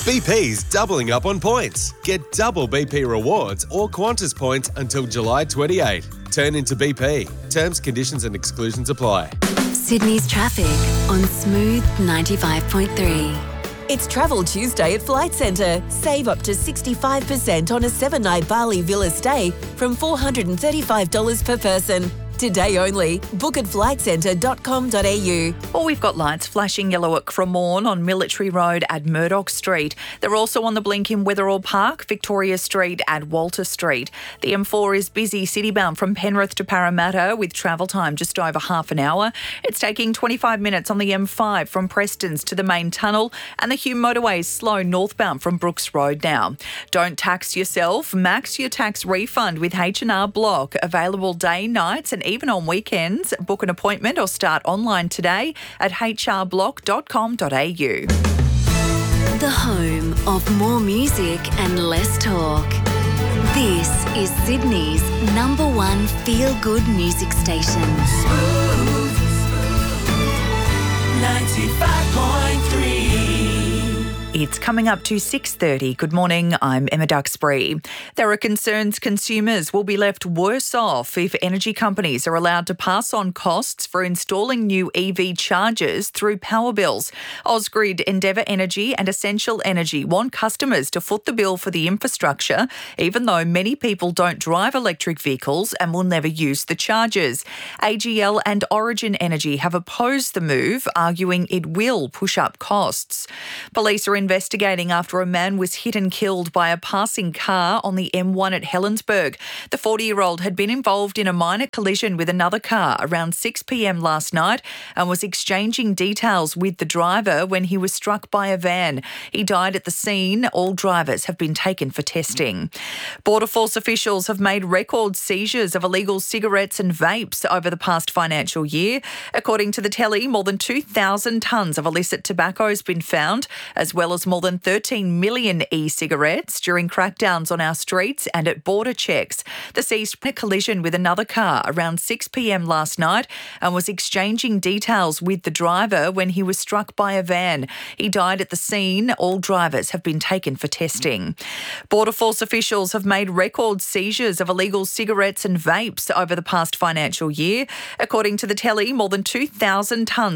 BP's doubling up on points. Get double BP rewards or Qantas points until July 28. Turn into BP. Terms, conditions and exclusions apply. Sydney's traffic on Smooth 95.3. It's Travel Tuesday at Flight Centre. Save up to 65% on a 7-night Bali Villa stay from $435 per person. Today only. Book at flightcentre.com.au. Well, we've got lights flashing yellow at Cremorne on Military Road at Murdoch Street. They're also on the blink in Wetherall Park, Victoria Street at Walter Street. The M4 is busy citybound from Penrith to Parramatta with travel time just over half an hour. It's taking 25 minutes on the M5 from Prestons to the main tunnel, and the Hume motorway is slow northbound from Brooks Road now. Don't tax yourself. Max your tax refund with H&R Block. Available day, nights and even on weekends. Book an appointment or start online today at hrblock.com.au. The home of more music and less talk. This is Sydney's #1 feel-good music station. Smooth 95.3. It's coming up to 6:30. Good morning, I'm Emma Duxbury. There are concerns consumers will be left worse off if energy companies are allowed to pass on costs for installing new EV chargers through power bills. Ausgrid, Endeavour Energy and Essential Energy want customers to foot the bill for the infrastructure, even though many people don't drive electric vehicles and will never use the chargers. AGL and Origin Energy have opposed the move, arguing it will push up costs. Police are investigating after a man was hit and killed by a passing car on the M1 at Helensburgh. The 40-year-old had been involved in a minor collision with another car around 6 p.m. last night and was exchanging details with the driver when he was struck by a van. He died at the scene. All drivers have been taken for testing. Border Force officials have made record seizures of illegal cigarettes and vapes over the past financial year. According to the Telly, more than 2,000 tonnes of illicit tobacco has been found, as well as more than 13 million e-cigarettes during crackdowns on our streets and at border checks. The seized a collision with another car around 6 p.m. last night and was exchanging details with the driver when he was struck by a van. He died at the scene. All drivers have been taken for testing. Border Force officials have made record seizures of illegal cigarettes and vapes over the past financial year. According to the Telly, more than 2,000 tonnes